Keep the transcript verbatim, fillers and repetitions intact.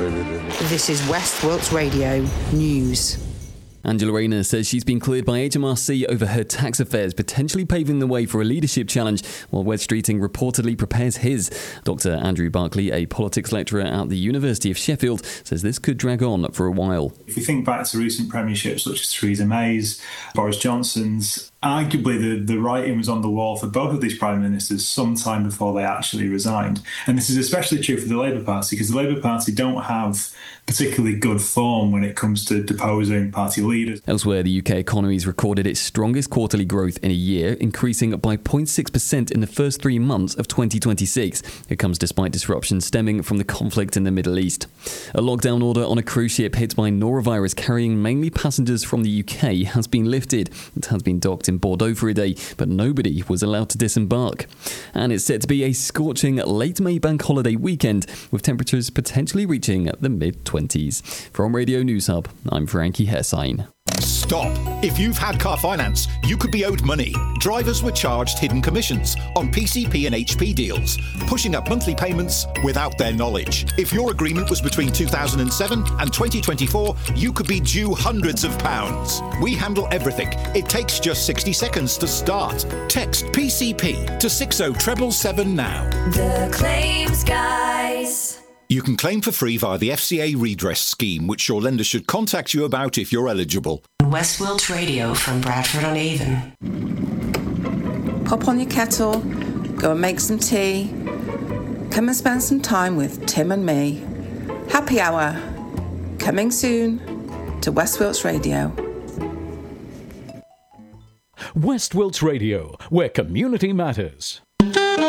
This is West Wilts Radio News. Angela Rayner says she's been cleared by H M R C over her tax affairs, potentially paving the way for a leadership challenge, while Wes Streeting reportedly prepares his. Doctor Andrew Barclay, a politics lecturer at the University of Sheffield, says this could drag on for a while. If we think back to recent premierships such as Theresa May's, Boris Johnson's, arguably the, the writing was on the wall for both of these prime ministers some time before they actually resigned. And this is especially true for the Labour Party, because the Labour Party don't have particularly good form when it comes to deposing party leaders. Elsewhere, the U K economy has recorded its strongest quarterly growth in a year, increasing by zero point six percent in the first three months of twenty twenty-six. It comes despite disruptions stemming from the conflict in the Middle East. A lockdown order on a cruise ship hit by norovirus carrying mainly passengers from the U K has been lifted. It has been docked in Bordeaux for a day, but nobody was allowed to disembark. And it's set to be a scorching late May bank holiday weekend, with temperatures potentially reaching the mid-twenties. From Radio News Hub, I'm Frankie Hessine. Stop! If you've had car finance, you could be owed money. Drivers were charged hidden commissions on P C P and H P deals, pushing up monthly payments without their knowledge. If your agreement was between two thousand seven and twenty twenty-four, you could be due hundreds of pounds. We handle everything. It takes just sixty seconds to start. Text P C P to six oh seven seven now. The Claims Guys. You can claim for free via the F C A redress scheme, which your lender should contact you about if you're eligible. West Wilts Radio from Bradford-on-Avon. Pop on your kettle, go and make some tea. Come and spend some time with Tim and me. Happy Hour, coming soon to West Wilts Radio. West Wilts Radio, where community matters.